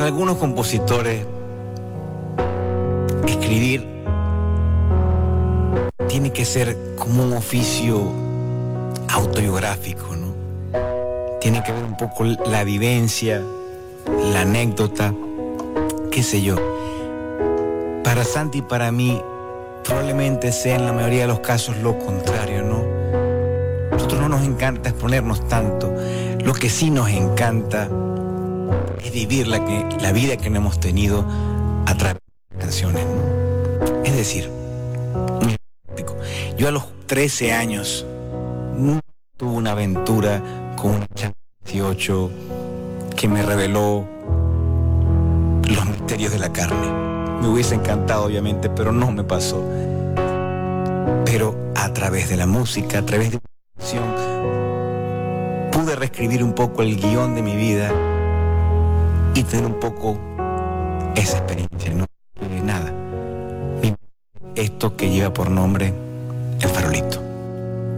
algunos compositores, escribir tiene que ser como un oficio autobiográfico, ¿no? Tiene que ver un poco la vivencia, la anécdota, qué sé yo. Para Santi y para mí probablemente sea en la mayoría de los casos lo contrario, ¿no? Nosotros no nos encanta exponernos tanto. Lo que sí nos encanta es vivir la vida que hemos tenido a través de las canciones, ¿no? Es decir, yo a los 13 años tuve una aventura con una chica de 18 que me reveló los misterios de la carne. Me hubiese encantado, obviamente, pero no me pasó. Pero a través de la música, a través de la canción, pude reescribir un poco el guión de mi vida y tener un poco esa experiencia, ¿no? Nada. Esto que lleva por nombre El Farolito.